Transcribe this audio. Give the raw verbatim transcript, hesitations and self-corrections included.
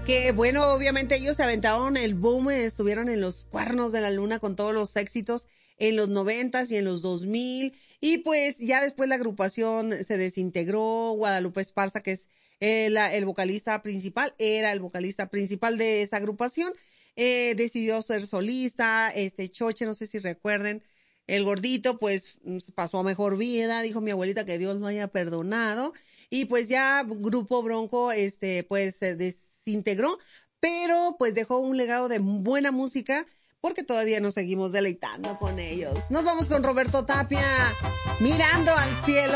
que bueno, obviamente ellos se aventaron el boom, estuvieron en los cuernos de la luna con todos los éxitos en los noventas y en los dos mil, y pues ya después la agrupación se desintegró. Guadalupe Esparza, que es el, el vocalista principal, era el vocalista principal de esa agrupación, eh, decidió ser solista. Este Choche, no sé si recuerden, el gordito, pues pasó a mejor vida, dijo mi abuelita que Dios lo haya perdonado, y pues ya Grupo Bronco, este, pues se desintegró, pero pues dejó un legado de buena música, porque todavía nos seguimos deleitando con ellos. Nos vamos con Roberto Tapia, Mirando al Cielo.